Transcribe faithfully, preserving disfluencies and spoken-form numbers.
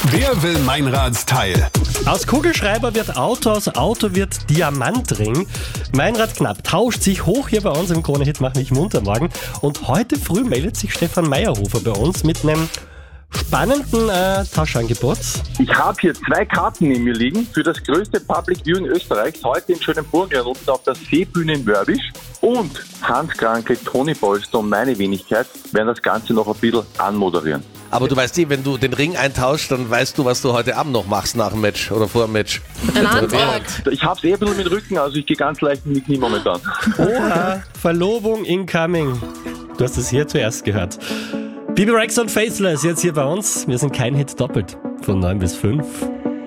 Wer will Meinrads Teil? Aus Kugelschreiber wird Auto, aus Auto wird Diamantring. Meinrad Knapp tauscht sich hoch hier bei uns im Krone-Hit Mach mich munter morgen. Und heute früh meldet sich Stefan Meyerhofer bei uns mit einem spannenden äh, Tauschangebot. Ich habe hier zwei Karten neben mir liegen für das größte Public Viewing Österreichs, heute in Schönenburg unten auf der Seebühne in Wörbisch. Und Hans Kranke, Toni Polster und meine Wenigkeit werden das Ganze noch ein bisschen anmoderieren. Aber du weißt eh, wenn du den Ring eintauschst, dann weißt du, was du heute Abend noch machst nach dem Match oder vor dem Match. Ein Antrag. Ich habe es eh ein bisschen mit Rücken, also ich gehe ganz leicht in die Knie momentan. Oha, Verlobung incoming. Du hast es hier zuerst gehört. Bibi Rex und Faceless jetzt hier bei uns. Wir sind kein Hit doppelt. Von neun bis fünf.